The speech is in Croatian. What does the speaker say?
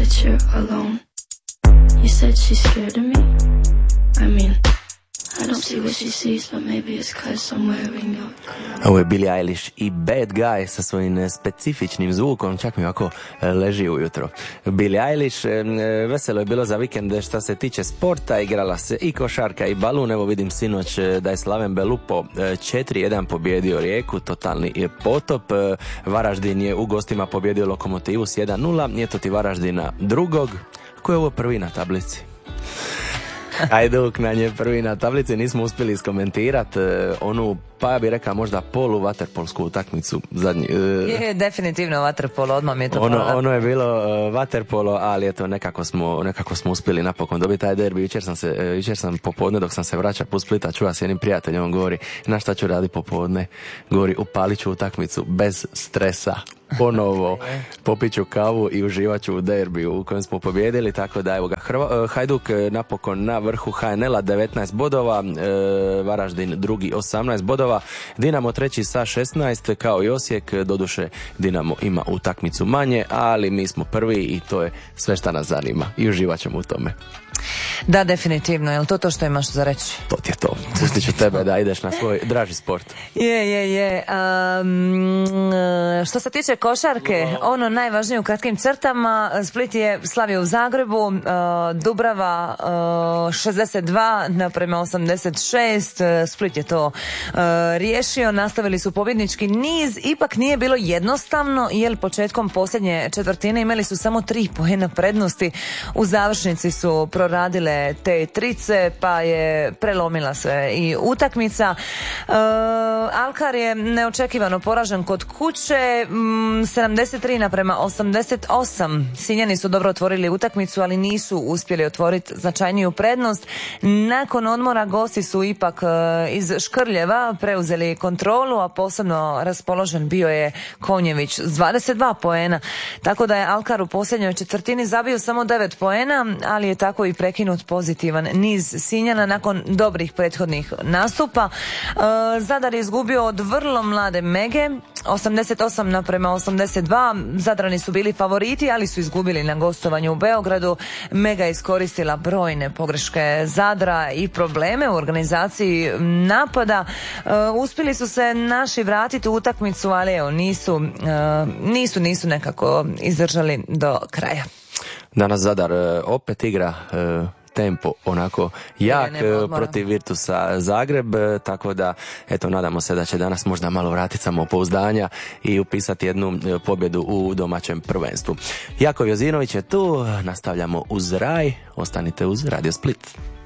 that you're alone. You said she's scared of me? I mean, I don't see what she sees, but maybe it's 'cause I'm wearing your clothes. Ovo je Billie Eilish i Bad Guy sa svojim specifičnim zvukom, čak mi ovako leži ujutro. Billie Eilish, veselo je bilo za vikend što se tiče sporta, igrala se i košarka i balun. Evo vidim sinoć da je Slaven Belupo 4-1 pobjedio Rijeku, totalni je potop. Varaždin je u gostima pobjedio Lokomotivu s 1-0, nije to ti Varaždina drugog. Ko je ovo prvi na tablici? Hajduk nam je prvi na tablici, nismo uspjeli iskomentirati onu, pa ja bih rekao možda polu vaterpolsku utakmicu zadnji. Je definitivno vaterpolo, odmah mi je to ono je bilo vaterpolo, ali eto nekako smo uspjeli napokon dobiti taj derbi. Jučer sam popodne dok sam se vraćao put Splita čuva s jednim prijateljem, on govori na šta ću raditi popodne, govori upalit ću utakmicu bez stresa. Ponovo popit ću kavu i uživat ću u derbiju u kojem smo pobjedili, tako da evo ga Hajduk napokon na vrhu HNL-a 19 bodova, Varaždin drugi 18 bodova, Dinamo treći sa 16 kao i Osijek, doduše Dinamo ima utakmicu manje, ali mi smo prvi i to je sve što nas zanima i uživat ćemo u tome. Da, definitivno. Je li to što imaš za reći? To ti je to. Pustit ću tebe da ideš na svoj draži sport. Je. Što se tiče košarke, ono najvažnije u kratkim crtama, Split je slavio u Zagrebu, Dubrava 62 naprema 86, Split je to riješio, nastavili su pobjednički niz, ipak nije bilo jednostavno, jer početkom posljednje četvrtine imali su samo 3 poena prednosti, u završnici su proradile te trice, pa je prelomila se i utakmica. Alkar je neočekivano poražen kod kuće, 73 naprema 88. Sinjani su dobro otvorili utakmicu, ali nisu uspjeli otvoriti značajniju prednost. Nakon odmora gosti su ipak iz Škrljeva preuzeli kontrolu, a posebno raspoložen bio je Konjević s 22 poena. Tako da je Alkar u posljednjoj četvrtini zabio samo 9 poena, ali je tako i prekinut pozitivan niz Sinjana nakon dobrih prethodnih nastupa. Zadar je izgubio od vrlo mlade Mege 88 naprema 82. Zadrani su bili favoriti, ali su izgubili na gostovanju u Beogradu. Mega je iskoristila brojne pogreške Zadra i probleme u organizaciji napada. Uspjeli su se naši vratiti u utakmicu, ali evo, nisu nekako izdržali do kraja. Danas Zadar opet igra tempo onako jak protiv Virtusa Zagreb, tako da eto nadamo se da će danas možda malo vratiti samopouzdanja i upisati jednu pobjedu u domaćem prvenstvu. Jakov Jozinović je tu, nastavljamo uz Raj, ostanite uz Radio Split.